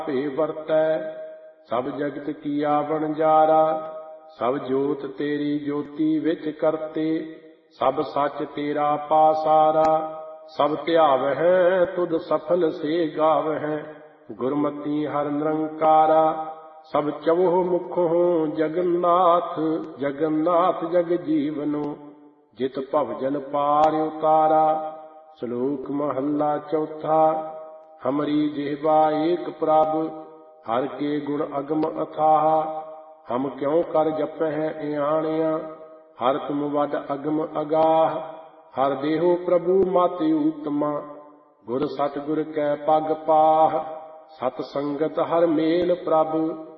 ਭੇ ਵਰਤੈ। ਸਭ ਜਗਤ ਕੀਆ ਵਣਜਾਰਾ, ਸਭ ਜੋਤ ਤੇਰੀ ਜੋਤੀ ਵਿੱਚ ਕਰਤੇ। ਸਭ ਸੱਚ ਤੇਰਾ ਪਾਸਾਰਾ, ਸਭ ਧਿਆਵਹਿ ਤੁਧ ਸਫਲ ਸੇ ਗਾਵਹਿ। ਗੁਰਮਤੀ ਹਰਿ ਨਿਰੰਕਾਰਾ, ਸਭ ਚਵਹੁ ਮੁਖਹੁ ਜਗਨਨਾਥ। ਜਗਨਨਾਥ ਜਗ ਜੀਵਨੁ, ਜਿਤ ਭਵਜਨ ਪਾਰ ਉਤਾਰਾ। ਸ਼ਲੋਕ ਮਹੱਲਾ ਚੌਥਾ। ਹਮਰੀ ਜਿਹਵਾ ਏਕ ਪ੍ਰਭ, ਹਰਿ ਕੇ ਗੁਣ ਅਗਮ ਅਥਾਹ। ਹਮ ਕਿਉ ਕਰ ਜਪਹਿ ਇਆਣਿਆ, ਹਰਿ ਤੁਮ ਵਡ ਅਗਮ ਅਗਾਹ। ਹਰਿ ਦੇਹੋ ਪ੍ਰਭੂ ਮਤਿ ਊਤਮਾ, ਗੁਰ ਸਤਿਗੁਰ ਕੈ ਪਗ ਪਾਹ। ਸਤ ਸੰਗਤ ਹਰਿ ਮੇਲ ਪ੍ਰਭ,